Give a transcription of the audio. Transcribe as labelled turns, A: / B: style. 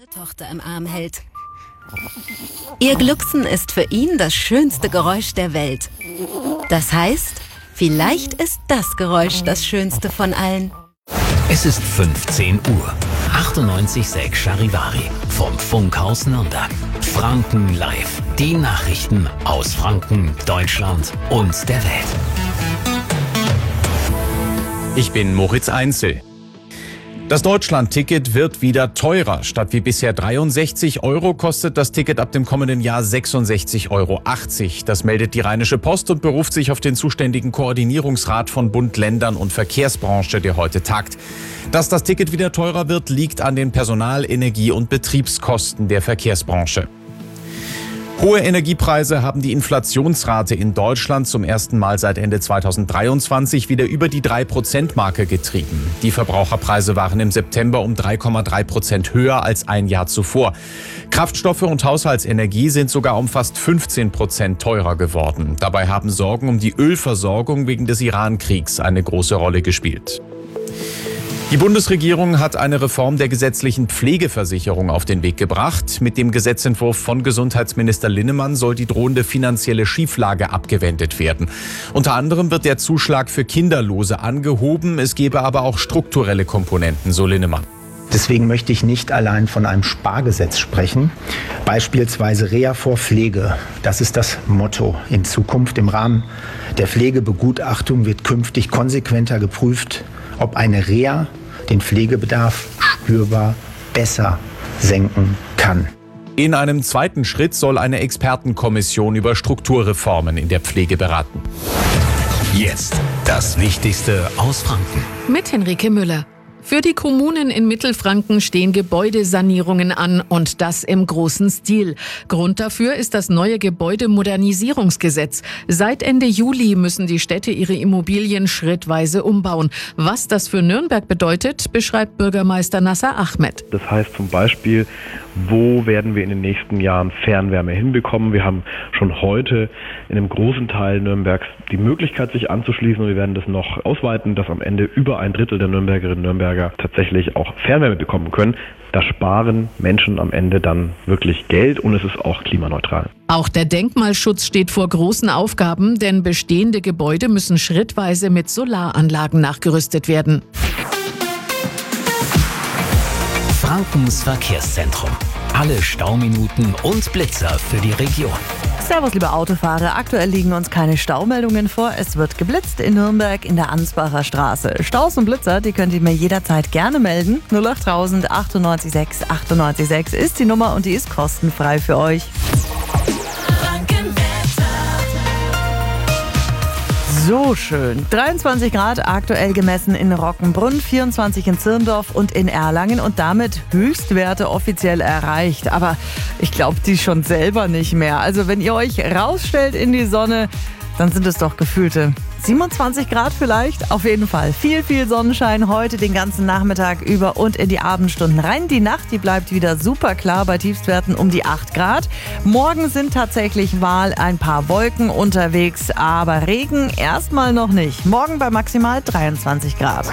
A: Tochter im Arm hält. Ihr Glucksen ist für ihn das schönste Geräusch der Welt. Das heißt, vielleicht ist das Geräusch das schönste von allen.
B: Es ist 15 Uhr. 98,6 Charivari vom Funkhaus Nürnberg. Franken live. Die Nachrichten aus Franken, Deutschland und der Welt.
C: Ich bin Moritz Einzel. Das Deutschland-Ticket wird wieder teurer. Statt wie bisher 63 € kostet das Ticket ab dem kommenden Jahr 66,80 €. Das meldet die Rheinische Post und beruft sich auf den zuständigen Koordinierungsrat von Bund, Ländern und Verkehrsbranche, der heute tagt. Dass das Ticket wieder teurer wird, liegt an den Personal-, Energie- und Betriebskosten der Verkehrsbranche. Hohe Energiepreise haben die Inflationsrate in Deutschland zum ersten Mal seit Ende 2023 wieder über die 3%-Marke getrieben. Die Verbraucherpreise waren im September um 3,3% höher als ein Jahr zuvor. Kraftstoffe und Haushaltsenergie sind sogar um fast 15% teurer geworden. Dabei haben Sorgen um die Ölversorgung wegen des Iran-Kriegs eine große Rolle gespielt. Die Bundesregierung hat eine Reform der gesetzlichen Pflegeversicherung auf den Weg gebracht. Mit dem Gesetzentwurf von Gesundheitsminister Linnemann soll die drohende finanzielle Schieflage abgewendet werden. Unter anderem wird der Zuschlag für Kinderlose angehoben. Es gebe aber auch strukturelle Komponenten, so Linnemann.
D: Deswegen möchte ich nicht allein von einem Spargesetz sprechen. Beispielsweise Reha vor Pflege. Das ist das Motto in Zukunft. Im Rahmen der Pflegebegutachtung wird künftig konsequenter geprüft, ob eine Reha den Pflegebedarf spürbar besser senken kann.
C: In einem zweiten Schritt soll eine Expertenkommission über Strukturreformen in der Pflege beraten.
B: Jetzt das Wichtigste aus Franken.
E: Mit Henrike Müller. Für die Kommunen in Mittelfranken stehen Gebäudesanierungen an und das im großen Stil. Grund dafür ist das neue Gebäudemodernisierungsgesetz. Seit Ende Juli müssen die Städte ihre Immobilien schrittweise umbauen. Was das für Nürnberg bedeutet, beschreibt Bürgermeister Nasser Ahmed.
F: Das heißt zum Beispiel, wo werden wir in den nächsten Jahren Fernwärme hinbekommen? Wir haben schon heute in einem großen Teil Nürnbergs die Möglichkeit, sich anzuschließen, und wir werden das noch ausweiten, dass am Ende über 1/3 der Nürnbergerinnen und Nürnberger tatsächlich auch Fernwärme bekommen können. Da sparen Menschen am Ende dann wirklich Geld und es ist auch klimaneutral.
E: Auch der Denkmalschutz steht vor großen Aufgaben, denn bestehende Gebäude müssen schrittweise mit Solaranlagen nachgerüstet werden.
B: Frankens Verkehrszentrum. Alle Stauminuten und Blitzer für die Region.
G: Servus, liebe Autofahrer. Aktuell liegen uns keine Staumeldungen vor. Es wird geblitzt in Nürnberg in der Ansbacher Straße. Staus und Blitzer, die könnt ihr mir jederzeit gerne melden. 08000 98 98 ist die Nummer und die ist kostenfrei für euch. So schön. 23 Grad aktuell gemessen in Rockenbrunn, 24 in Zirndorf und in Erlangen und damit Höchstwerte offiziell erreicht. Aber ich glaube die schon selber nicht mehr. Also wenn ihr euch rausstellt in die Sonne, dann sind es doch gefühlte 27 Grad vielleicht. Auf jeden Fall viel, viel Sonnenschein heute den ganzen Nachmittag über und in die Abendstunden rein. Die Nacht, die bleibt wieder super klar bei Tiefstwerten um die 8 Grad. Morgen sind tatsächlich mal ein paar Wolken unterwegs, aber Regen erstmal noch nicht. Morgen bei maximal 23 Grad.